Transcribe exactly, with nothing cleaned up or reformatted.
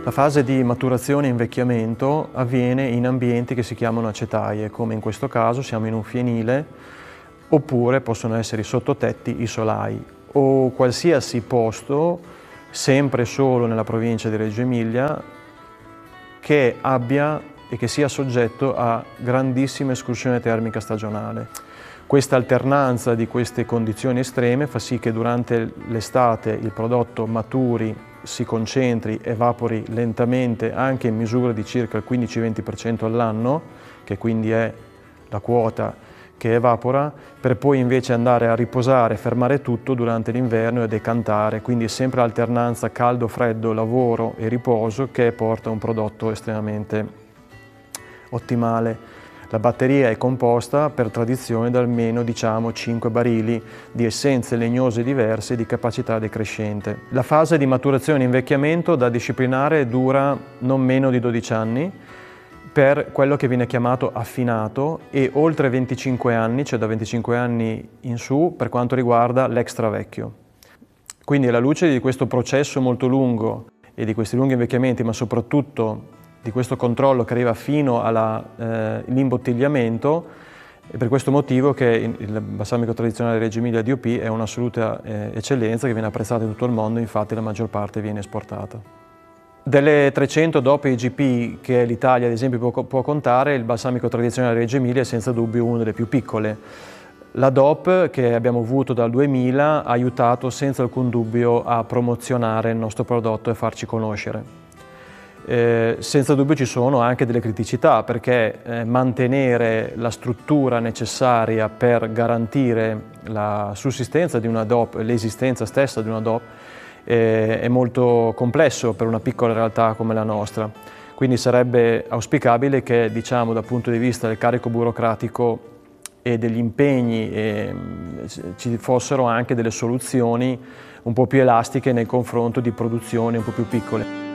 La fase di maturazione e invecchiamento avviene in ambienti che si chiamano acetaie, come in questo caso siamo in un fienile, oppure possono essere i sottotetti, i solai, o qualsiasi posto, sempre solo nella provincia di Reggio Emilia, che abbia e che sia soggetto a grandissima escursione termica stagionale. Questa alternanza di queste condizioni estreme fa sì che durante l'estate il prodotto maturi, si concentri, evapori lentamente anche in misura di circa il quindici venti per cento all'anno, che quindi è la quota che evapora, per poi invece andare a riposare, fermare tutto durante l'inverno e decantare, quindi è sempre alternanza caldo, freddo, lavoro e riposo che porta a un prodotto estremamente ottimale. La batteria è composta per tradizione da almeno diciamo cinque barili di essenze legnose diverse di capacità decrescente. La fase di maturazione e invecchiamento da disciplinare dura non meno di dodici anni per quello che viene chiamato affinato e oltre venticinque anni, cioè da venticinque anni in su, per quanto riguarda l'extra vecchio. Quindi alla luce di questo processo molto lungo e di questi lunghi invecchiamenti, ma soprattutto di questo controllo che arriva fino all'imbottigliamento, eh, è per questo motivo che il balsamico tradizionale Reggio Emilia D O P è un'assoluta eh, eccellenza che viene apprezzata in tutto il mondo, infatti la maggior parte viene esportata. Delle trecento D O P e I G P che l'Italia ad esempio può, può contare, il balsamico tradizionale Reggio Emilia è senza dubbio una delle più piccole. La D O P che abbiamo avuto dal duemila ha aiutato senza alcun dubbio a promozionare il nostro prodotto e farci conoscere. Eh, senza dubbio ci sono anche delle criticità perché eh, mantenere la struttura necessaria per garantire la sussistenza di una D O P, l'esistenza stessa di una D O P, eh, è molto complesso per una piccola realtà come la nostra. Quindi sarebbe auspicabile che, diciamo, dal punto di vista del carico burocratico e degli impegni eh, ci fossero anche delle soluzioni un po' più elastiche nei confronti di produzioni un po' più piccole.